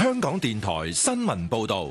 香港電台新聞報道。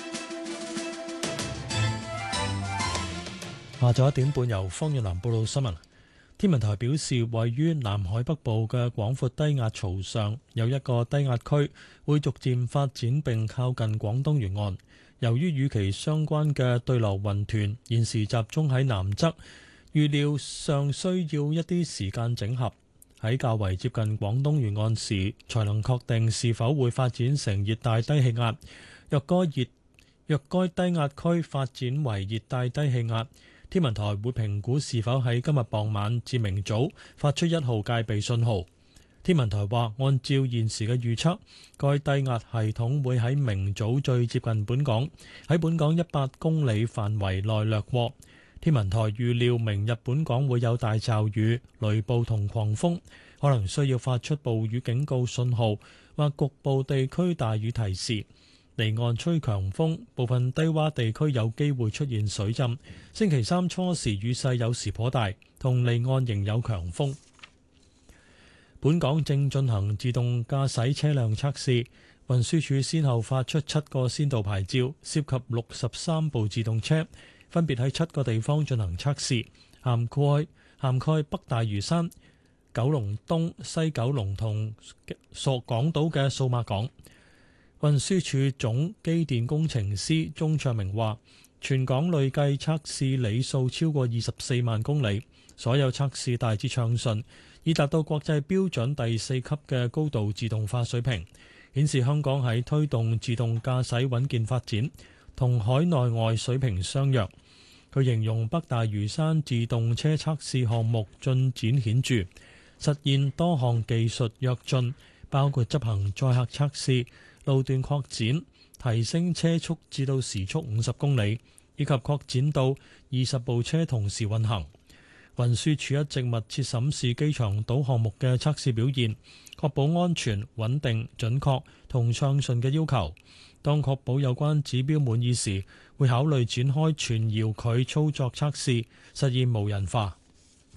下晝1點半由方遠南報道新聞。天文台表示，位於南海北部嘅廣闊低壓槽上有一個低壓區，會逐漸發展並靠近廣東沿岸。由於與其相關嘅對流雲團現時集中喺南側，預料上需要一啲時間整合，喺較為接近廣東沿岸時，才能確定是否會發展成熱帶低氣壓。若該低壓區發展為熱帶低氣壓，天文台會評估是否喺今日傍晚至明早發出1號戒備信號。天文台話，按照現時嘅預測，該低壓系統會喺明早最接近本港，喺本港100公里範圍內掠過。天文台預料明日本港會有大驟雨、雷暴同狂風，可能需要發出暴雨警告信號或局部地區大雨提示。離岸吹強風，部分低洼地區有機會出現水浸。星期三初時雨勢有時頗大，同離岸仍有強風。本港正進行自動駕駛車輛測試，運輸署先後發出7個先導牌照，涉及63部自動車，分別喺7個地方進行測試，涵蓋北大嶼山、九龍東、西九龍同港島嘅數碼港。運輸署總機電工程師鍾卓明話，全港累計測試里數超過24萬公里，所有測試大致暢順，已達到國際標準第4級嘅高度自動化水平，顯示香港喺推動自動駕駛穩健發展，同海內外水平相若。佢形容北大嶼山自動車測試項目進展顯著，實現多項技術躍進，包括執行載客測試、路段擴展、提升車速至到時速50公里，以及擴展到20部車同時運行。運輸署一直密切審視機場島項目嘅測試表現，確保安全、穩定、準確同暢順嘅要求。當確保有關指標滿意時，會考慮展開全遙距操作測試，實現無人化。